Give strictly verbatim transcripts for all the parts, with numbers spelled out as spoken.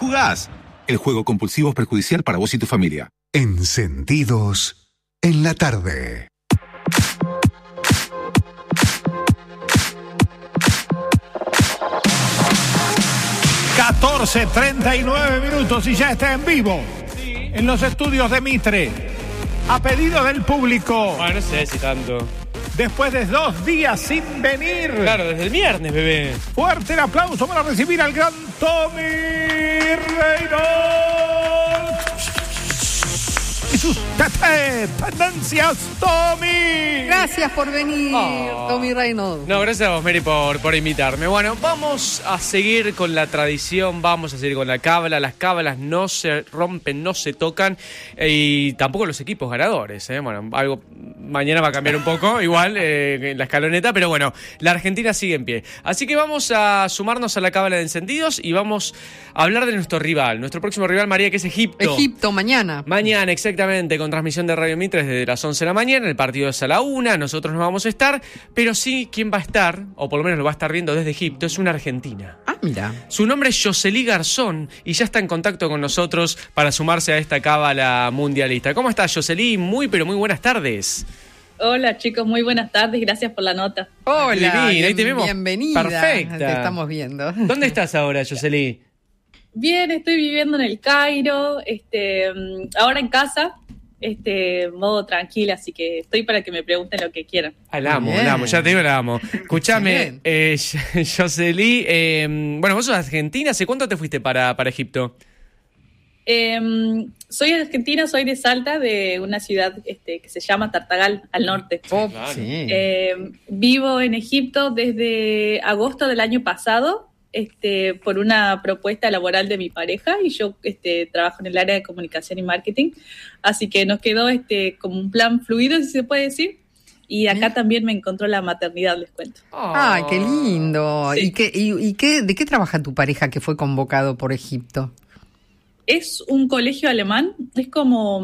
jugás. El juego compulsivo es perjudicial para vos y tu familia. Encendidos en la tarde. catorce treinta y nueve minutos y ya está en vivo. Sí. En los estudios de Mitre. A pedido del público. Bueno, no sé si tanto. Después de dos días sin venir. Claro, desde el viernes, bebé. Fuerte el aplauso para recibir al gran Tommy Reynolds. Y sus tendencias, Tommy. Gracias por venir, oh. Tommy Reynolds. No, gracias a vos, Mary, por, por invitarme. Bueno, vamos a seguir con la tradición, vamos a seguir con la cábala. Las cábalas no se rompen, no se tocan, y tampoco los equipos ganadores, ¿eh? Bueno, algo mañana va a cambiar un poco, igual, eh, la escaloneta, pero bueno, la Argentina sigue en pie. Así que vamos a sumarnos a la cábala de encendidos y vamos a hablar de nuestro rival, nuestro próximo rival, María, que es Egipto. Egipto, mañana. Mañana, exactamente, con transmisión de Radio Mitre desde las once de la mañana, el partido es a la una, nosotros no vamos a estar, pero sí, quien va a estar, o por lo menos lo va a estar viendo desde Egipto, es una argentina. Ah, mira. Su nombre es Yoseli Garzón y ya está en contacto con nosotros para sumarse a esta cábala mundialista. ¿Cómo estás, Yoseli? Muy, pero muy buenas tardes. Hola, chicos, muy buenas tardes, gracias por la nota. Hola, bien, ahí te vemos. Bienvenida. Perfecta. Te estamos viendo. ¿Dónde estás ahora, Yoseli? Bien, estoy viviendo en el Cairo, este, ahora en casa, este, modo tranquila, así que estoy para que me pregunten lo que quieran. Ah, la amo, la amo, ya te digo, la amo. Escuchame, eh, Yoseli, eh, bueno, vos sos argentina, ¿hace cuánto te fuiste para, para Egipto? Eh, soy argentina, soy de Salta, de una ciudad este, que se llama Tartagal, al norte. Oh, sí. eh, vivo en Egipto desde agosto del año pasado, este, por una propuesta laboral de mi pareja, y yo este, trabajo en el área de comunicación y marketing, así que nos quedó este, como un plan fluido, si se puede decir. Y acá ¿Eh? también me encontró la maternidad, les cuento. Oh. ¡Ay, qué lindo! Sí. ¿Y, qué, y, y qué, de qué trabaja tu pareja que fue convocado por Egipto? Es un colegio alemán, es como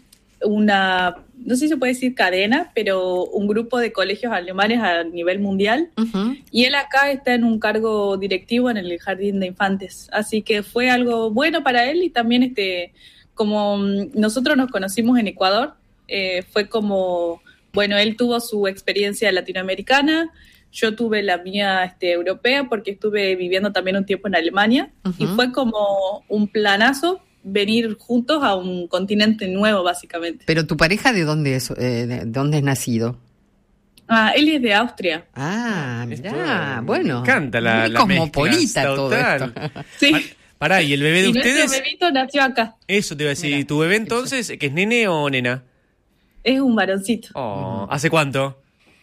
una, no sé si se puede decir cadena, pero un grupo de colegios alemanes a nivel mundial. Uh-huh. Y él acá está en un cargo directivo en el jardín de infantes. Así que fue algo bueno para él, y también este, como nosotros nos conocimos en Ecuador, eh, fue como, bueno, él tuvo su experiencia latinoamericana, yo tuve la mía este, europea, porque estuve viviendo también un tiempo en Alemania, uh-huh. y fue como un planazo venir juntos a un continente nuevo, básicamente. ¿Pero tu pareja de dónde es, eh, de dónde es nacido? Ah, él es de Austria. Ah, mirá, bueno. Me encanta la, muy la cosmopolita mezcla, todo total. esto. Sí. Pará, ¿y el bebé de y ustedes? Nuestro bebito nació acá. Eso te iba a decir, Mirá. ¿Tu bebé entonces, que es nene o nena? Es un varoncito. Oh, ¿hace cuánto?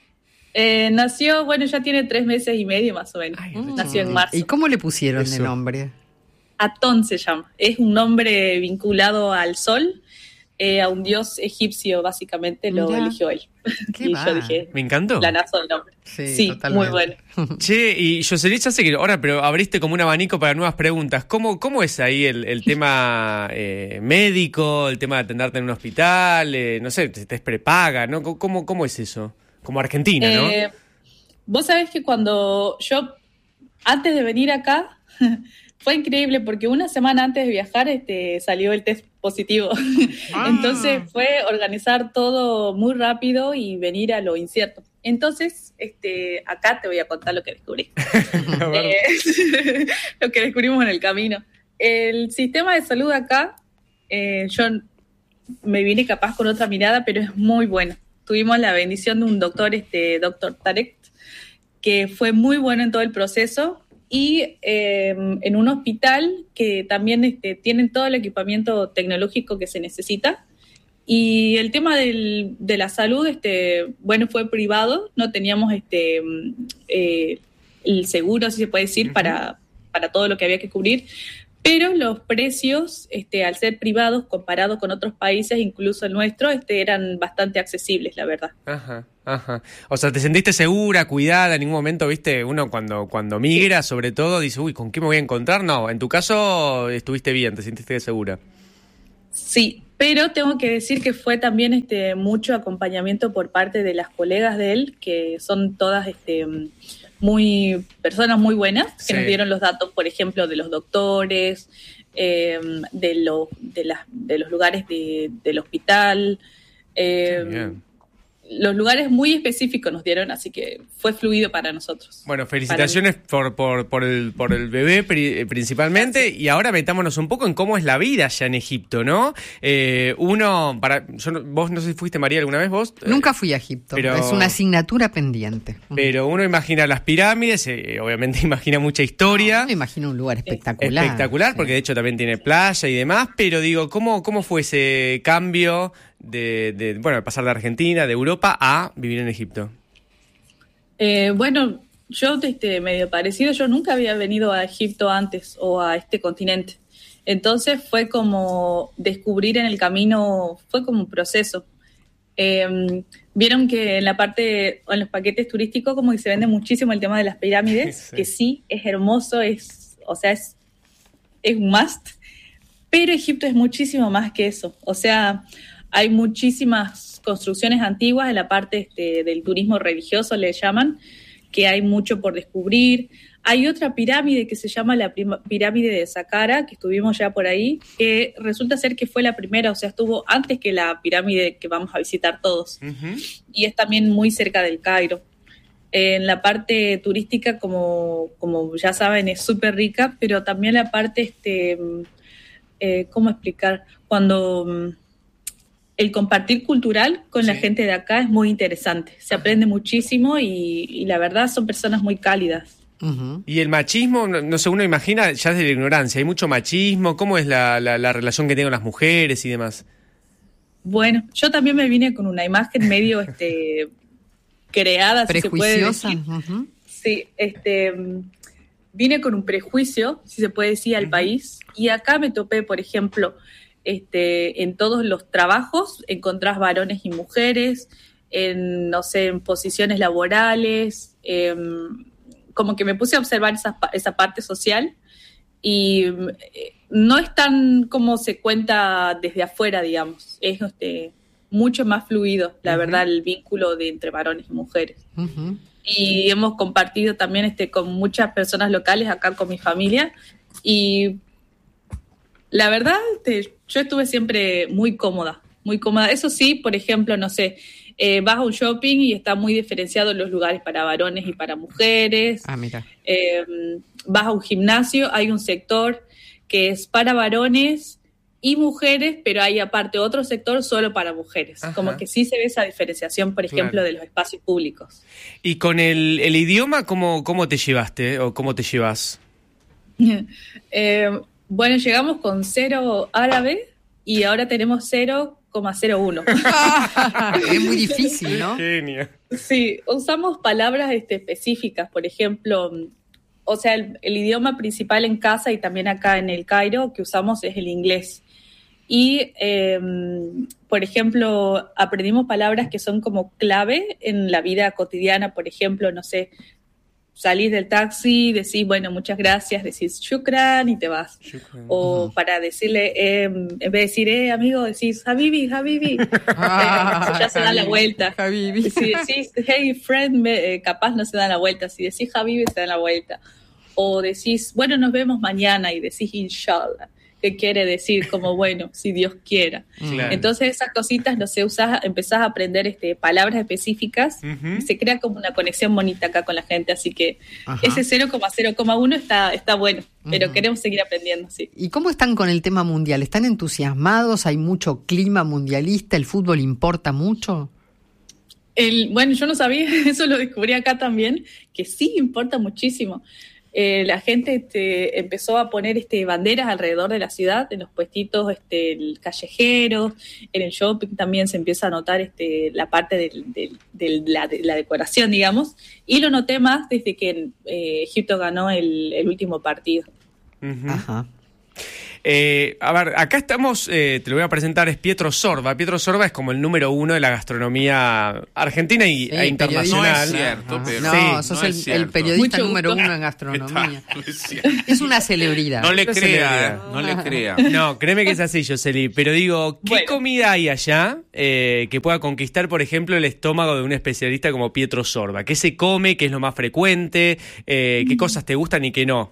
Eh, nació, bueno, ya tiene tres meses y medio más o menos. Ay, nació en marzo. ¿Y cómo le pusieron Eso. el nombre? Atón se llama. Es un nombre vinculado al sol, eh, a un dios egipcio, básicamente lo Mirá. eligió él. Qué y va. yo dije, me encantó. Planazo el nombre. Sí, sí muy bueno. Che, y Yoseli, ya sé que ahora, pero abriste como un abanico para nuevas preguntas. ¿Cómo, cómo es ahí el, el tema eh, médico, el tema de atenderte en un hospital? Eh, no sé, te, te prepaga, ¿no? ¿Cómo, cómo es eso? Como Argentina, ¿no? Eh, vos sabés que cuando yo, antes de venir acá, fue increíble porque una semana antes de viajar este, salió el test positivo. Ah. Entonces fue organizar todo muy rápido y venir a lo incierto. Entonces, este, acá te voy a contar lo que descubrí. eh, lo que descubrimos en el camino. El sistema de salud acá, eh, yo me vine capaz con otra mirada, pero es muy bueno. Tuvimos la bendición de un doctor, este doctor Tarek, que fue muy bueno en todo el proceso, y eh, en un hospital que también este, tienen todo el equipamiento tecnológico que se necesita. Y el tema del, de la salud, este, bueno, fue privado, no teníamos este, eh, el seguro, si se puede decir, uh-huh. para, para todo lo que había que cubrir. Pero los precios, este, al ser privados, comparados con otros países, incluso el nuestro, este, eran bastante accesibles, la verdad. Ajá, ajá. O sea, ¿te sentiste segura, cuidada? En ningún momento, viste, uno cuando, cuando migra, sobre todo, dice, uy, ¿con qué me voy a encontrar? No, en tu caso estuviste bien, te sentiste segura. Sí, pero tengo que decir que fue también este, mucho acompañamiento por parte de las colegas de él, que son todas este, muy personas muy buenas que Sí. nos dieron los datos, por ejemplo, de los doctores, eh, de, lo, de, las, de los lugares de, del hospital. Eh, Bien. Los lugares muy específicos nos dieron, así que fue fluido para nosotros. Bueno, felicitaciones por, por, por, el, por el bebé pri- principalmente. Gracias. Y ahora metámonos un poco en cómo es la vida allá en Egipto, ¿no? Eh, uno, para yo no- vos no sé si fuiste, María, alguna vez vos. Nunca fui a Egipto, Pero- es una asignatura pendiente. Pero uno imagina las pirámides, eh, obviamente imagina mucha historia. Me imagino un lugar espectacular. Espectacular, Sí. porque de hecho también tiene playa y demás, pero digo, ¿cómo, cómo fue ese cambio de, de, bueno, de pasar de Argentina, de Europa, a vivir en Egipto? Eh, bueno, yo este, medio parecido, yo nunca había venido a Egipto antes o a este continente. Entonces fue como descubrir en el camino, fue como un proceso. Eh, Vieron que en la parte, en los paquetes turísticos como que se vende muchísimo el tema de las pirámides, Sí. que sí, es hermoso, es, o sea, es, es un must, pero Egipto es muchísimo más que eso. O sea, hay muchísimas construcciones antiguas en la parte este, del turismo religioso, le llaman, que hay mucho por descubrir. Hay otra pirámide que se llama la prima- pirámide de Saqqara, que estuvimos ya por ahí, que resulta ser que fue la primera, o sea, estuvo antes que la pirámide que vamos a visitar todos. Uh-huh. Y es también muy cerca del Cairo. En la parte turística, como, como ya saben, es súper rica, pero también la parte, este, eh, ¿cómo explicar? Cuando mm, el compartir cultural con la Sí. gente de acá es muy interesante. Se aprende muchísimo y, y la verdad son personas muy cálidas. Ujú. Y el machismo, no, no sé, uno imagina ya desde la ignorancia, hay mucho machismo, ¿cómo es la, la, la relación que tienen las mujeres y demás? Bueno, yo también me vine con una imagen medio este, creada, si se puede Prejuiciosa. decir. Ujú. Sí, este, mm, vine con un prejuicio, si se puede decir, al Ujú. país, y acá me topé, por ejemplo, este, en todos los trabajos encontrás varones y mujeres, en, no sé, en posiciones laborales, em, como que me puse a observar esa, pa- esa parte social y mm, eh, no es tan como se cuenta desde afuera, digamos, es este, mucho más fluido, la Ujú. verdad, el vínculo de entre varones y mujeres. Ujú. Y hemos compartido también este, con muchas personas locales acá con mi familia y la verdad este, yo estuve siempre muy cómoda, muy cómoda. Eso sí, por ejemplo, no sé, eh, vas a un shopping y está muy diferenciado los lugares para varones y para mujeres. Ah, mira. Eh, Vas a un gimnasio, hay un sector que es para varones y mujeres, pero hay aparte otro sector solo para mujeres. Ajá. Como que sí se ve esa diferenciación, por ejemplo, Claro. de los espacios públicos. Y con el, el idioma, ¿cómo, ¿cómo te llevaste o cómo te llevas? Eh, bueno, llegamos con cero árabe y ahora tenemos cero coma cero uno. Es muy difícil, ¿no? Genio. Sí, usamos palabras este, específicas, por ejemplo, o sea, el, el idioma principal en casa y también acá en el Cairo que usamos es el inglés. Y, eh, por ejemplo, aprendimos palabras que son como clave en la vida cotidiana, por ejemplo, no sé, salís del taxi, decís, bueno, muchas gracias, decís shukran y te vas. Shukran. O Ujú. para decirle, eh, en vez de decir, eh, amigo, decís, Habibi, Habibi. Ah, Eh, ya se da la Habibi, vuelta. Habibi. Si decís, hey, friend, me- eh, capaz no se da la vuelta. Si decís Habibi, se da la vuelta. O decís, bueno, nos vemos mañana y decís, inshallah, que quiere decir como, bueno, si Dios quiera. Claro. Entonces esas cositas, no sé, usás, empezás a aprender este, palabras específicas Ujú. y se crea como una conexión bonita acá con la gente. Así que Ajá. ese cero coma cero coma uno está, está bueno, pero Ujú. queremos seguir aprendiendo, sí. ¿Y cómo están con el tema mundial? ¿Están entusiasmados? ¿Hay mucho clima mundialista? ¿El fútbol importa mucho? El, bueno, yo no sabía, eso lo descubrí acá también, que sí importa muchísimo. Eh, la gente este, empezó a poner este, banderas alrededor de la ciudad, en los puestitos este, el callejeros, en el shopping también se empieza a notar este, la parte del- del- del- de, la, de la decoración, digamos, y lo noté más desde que eh, Egipto ganó el, el último partido. Ujú. Ajá. Eh, a ver, acá estamos, eh, te lo voy a presentar, es Pietro Sorba. Pietro Sorba es como el número uno de la gastronomía argentina y, Sí, e internacional. No es cierto, Ajá. pero... No, Sí, sos no el, es cierto. el periodista Mucho número gusto. uno en gastronomía. Está, no es cierto. Es una celebridad. No le Una crea, celebridad. eh, no le crea. No, créeme que es así, Yoseli. Pero digo, ¿qué Bueno. comida hay allá eh, que pueda conquistar, por ejemplo, el estómago de un especialista como Pietro Sorba? ¿Qué se come? ¿Qué es lo más frecuente? Eh, ¿Qué cosas te gustan y qué no?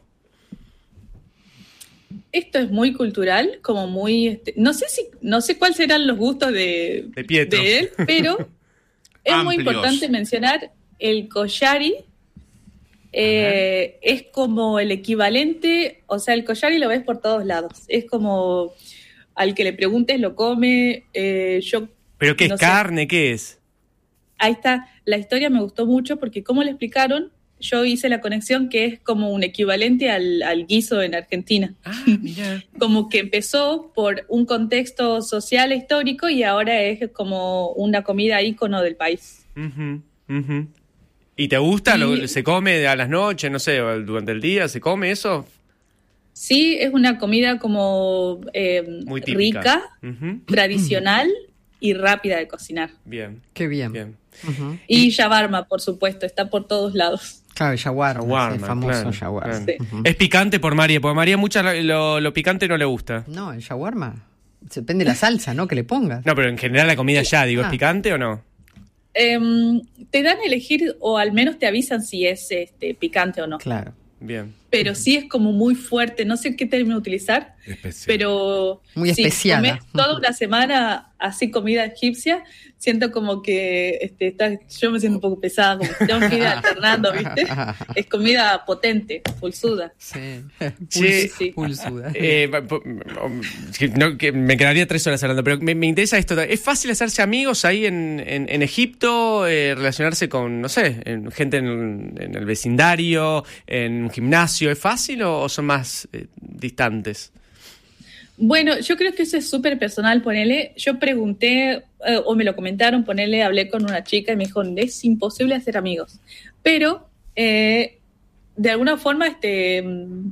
Esto es muy cultural, como muy, este, no sé si, no sé cuáles serán los gustos de, De Pietro. de él, pero es muy Amplios. importante mencionar el collari. Eh, es como el equivalente, o sea, el collari lo ves por todos lados. Es como al que le preguntes lo come. Eh, yo ¿Pero qué es no sé. carne? ¿Qué es? Ahí está, la historia me gustó mucho porque como le explicaron, yo hice la conexión que es como un equivalente al, al guiso en Argentina. Ah, mira. Como que empezó por un contexto social e histórico y ahora es como una comida ícono del país. Ujú, ujú. ¿Y te gusta? ¿Lo- Y- ¿Se come a las noches? No sé, o durante el día? ¿Se come eso? Sí, es una comida como eh, Muy típica. rica, Ujú. tradicional y rápida de cocinar. Bien, Qué bien. bien. Ujú. Y shawarma, por supuesto, está por todos lados. Claro, el shawarma, Shawarma, el famoso claro, shawarma. claro. Sí. Es picante por María, porque a María muchas lo, lo- lo picante no le gusta. No, el shawarma. Depende de la salsa, ¿no? Que le pongas. No, pero en general la comida ya, digo, ¿es Ah. picante o no? Em, te dan a elegir o al menos te avisan si es este, picante o no. Claro. Bien. Pero sí es como muy fuerte, no sé qué término utilizar, Especial. pero Muy si especiada. comes toda una semana así comida egipcia, siento como que este, está, yo me siento un poco pesada, como que tengo que ir alternando, ¿viste? Es comida potente, pulsuda. Sí. Sí. Sí. Pulsuda. Eh, pa- po- que no, que me quedaría tres horas hablando, pero me, me interesa esto. ¿Es fácil hacerse amigos ahí en, en, en Egipto? Eh, relacionarse con, no sé, en- gente en, en el vecindario, en un gimnasio. ¿Es fácil o, o son más eh, distantes? Bueno, yo creo que eso es súper personal, ponele, yo pregunté, eh, o me lo comentaron, ponele, hablé con una chica y me dijo, es imposible hacer amigos, pero eh, de alguna forma, este, mm,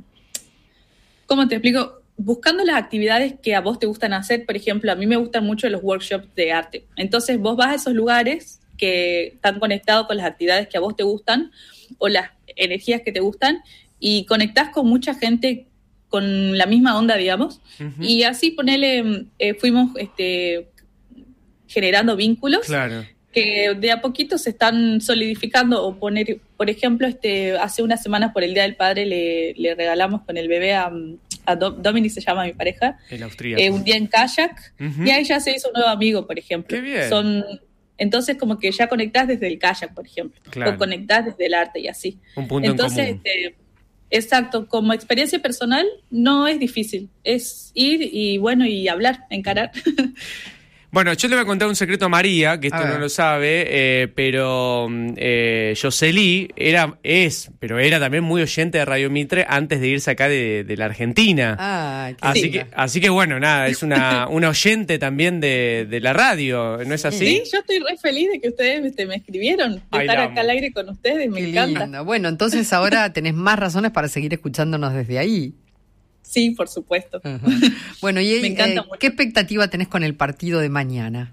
¿cómo te explico? Buscando las actividades que a vos te gustan hacer, por ejemplo, a mí me gustan mucho los workshops de arte, entonces vos vas a esos lugares que están conectados con las actividades que a vos te gustan o las energías que te gustan y conectás con mucha gente con la misma onda, digamos, Ujú. y así ponele, eh, fuimos este, generando vínculos Claro. que de a poquito se están solidificando o poner, por ejemplo, este, hace unas semanas por el Día del Padre le, le regalamos con el bebé a, a Do- Dominic, se llama mi pareja, El austríaco. eh, un día en kayak Ujú. y ahí ya se hizo un nuevo amigo, por ejemplo. Qué bien. Son, entonces como que ya conectás desde el kayak, por ejemplo, Claro. o conectás desde el arte y así. Un punto Entonces, en común. este, exacto, como experiencia personal no es difícil, es ir y bueno, y hablar, encarar. Bueno, yo le voy a contar un secreto a María, que esto A ver. no lo sabe, eh, pero mm, eh, Yoseli era, es, pero era también muy oyente de Radio Mitre antes de irse acá de, de la Argentina. Ah, qué así, linda. que, así que bueno, nada, es una, una oyente también de, de la radio, ¿no es así? Sí, yo estoy re feliz de que ustedes este, me escribieron, de Ay, estar la acá amo. al aire con ustedes, me Qué encanta. linda. Bueno, entonces ahora tenés más razones para seguir escuchándonos desde ahí. Sí, por supuesto. Ajá. Bueno, y Me encanta eh, mucho. ¿qué expectativa tenés con el partido de mañana?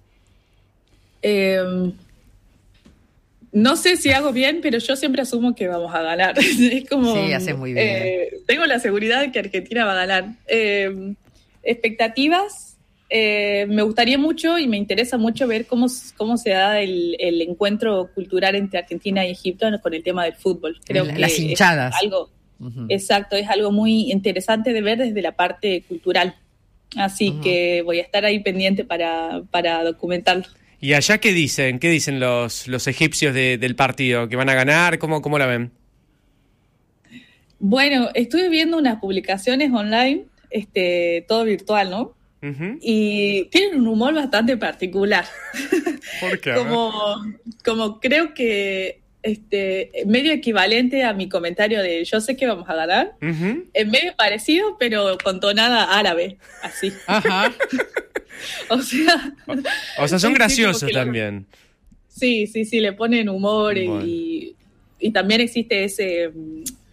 Eh, no sé si hago bien, pero yo siempre asumo que vamos a ganar. Es como, Sí, haces muy bien. eh, tengo la seguridad de que Argentina va a ganar. Eh, expectativas, eh, me gustaría mucho y me interesa mucho ver cómo, cómo se da el, el encuentro cultural entre Argentina y Egipto con el tema del fútbol. Creo La- que las es hinchadas. algo, Ujú. exacto, es algo muy interesante de ver desde la parte cultural. Así Ujú. que voy a estar ahí pendiente para, para documentarlo. ¿Y allá qué dicen? ¿Qué dicen los, los egipcios de- del partido? ¿Que van a ganar? ¿Cómo, cómo la ven? Bueno, estuve viendo unas publicaciones online, este, todo virtual, ¿no? Ujú. Y tienen un humor bastante particular. ¿Por qué? como, como creo que este, medio equivalente a mi comentario de yo sé que vamos a ganar. Ujú. Es medio parecido, pero con tonada árabe, así. Ajá. O sea, O sea, son Sí, graciosos como que lo- también. sí, sí, sí, le ponen humor Bueno. y, y también existe ese, mm,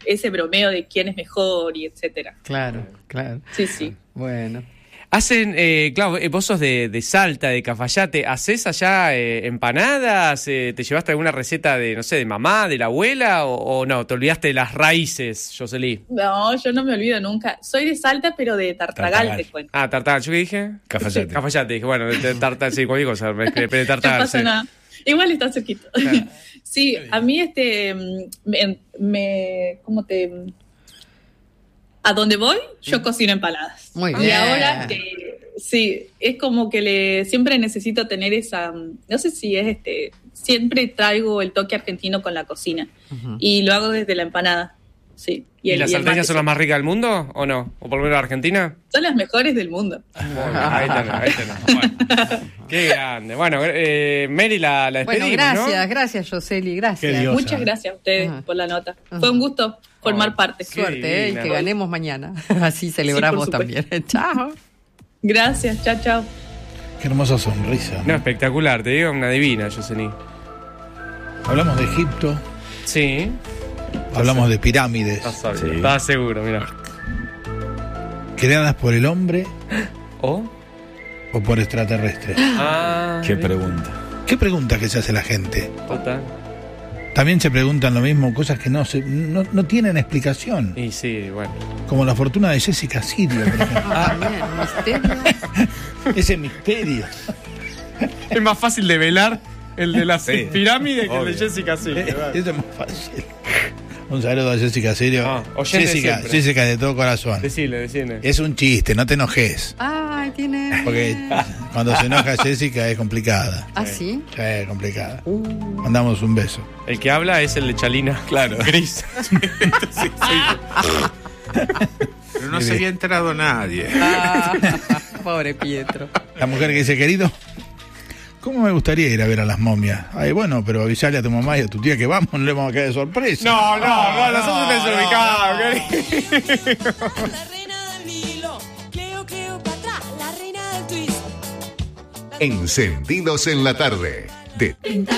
ese bromeo de quién es mejor y etcétera. Claro, claro. Sí, sí. Bueno. Hacen, eh, claro, eh, vos sos de, de Salta, de Cafayate, ¿hacés allá eh, empanadas? Eh, ¿Te llevaste alguna receta de, no sé, de mamá, de la abuela? ¿O, o no? ¿Te olvidaste de las raíces, Josely? No, yo no me olvido nunca. Soy de Salta, pero de Tartagal, Tartagal. te cuento. Ah, Tartagal, ¿yo qué dije? Cafayate. Cafayate, dije, bueno, de, de Tartagal, sí, cualquier cosa, me escribí de No Tartagal. pasa sí. nada. Igual está cerquito. Claro. Sí, a mí este me, me ¿cómo te? A donde voy, yo cocino empanadas. Muy Y bien. ahora eh, sí, es como que le siempre necesito tener esa, no sé si es este, siempre traigo el toque argentino con la cocina. Ujú. Y lo hago desde la empanada. Sí. ¿Y, el- las y el salteñas mate, son las más ricas del mundo o no? ¿O por lo menos la Argentina? son las mejores del mundo. Bueno, ahí tenés, ahí tenés. Bueno, qué grande. Bueno, eh, Mary, la, la Bueno, despedimos, gracias, ¿no? gracias, Yoseli, Qué gracias. Dios. Muchas gracias a ustedes Ajá. por la nota. Ajá. Fue un gusto formar Ay, parte. qué Suerte, ¿eh? Y divina. que ganemos mañana. Así celebramos supuesto. también. Chao. Gracias, chao, chao. Qué hermosa sonrisa. No, espectacular, te digo, una divina, Josely. Hablamos de Egipto, Sí, hablamos de pirámides, estás sabio, Sí. estás seguro, mira. creadas por el hombre ¿O? o por extraterrestres. Ah, Qué mira, pregunta. ¿Qué pregunta que se hace la gente? total. También se preguntan lo mismo, cosas que no se, no, no tienen explicación. Y sí, bueno. Como la fortuna de Jessica Sirio, por ejemplo. Ah, bien, misterio. Ese misterio. Es más fácil de velar el de las Sí, pirámides que el de obvio. Jessica sí. Eh, Eso es más fácil. Un saludo a Jessica Sirio. Ah, oyente Jessica, siempre. Jessica de todo corazón. Decile, decile. Es un chiste, no te enojes. Ay, tiene. Porque cuando se enoja Jessica es complicada. ¿Ah, sí? Sí, es complicada. Uh. Mandamos un beso. El que habla es el de Chalina. Claro. Gris. Pero no se había enterado nadie. Ah, pobre Pietro. La mujer que dice, querido, ¿cómo me gustaría ir a ver a las momias? Ay, bueno, pero avisale a tu mamá y a tu tía que vamos, no le vamos a quedar de sorpresa. No, no, no, nosotros te desubicados, La reina del Nilo, Cleo, Cleopatra, la reina del twist. Encendidos en la tarde. De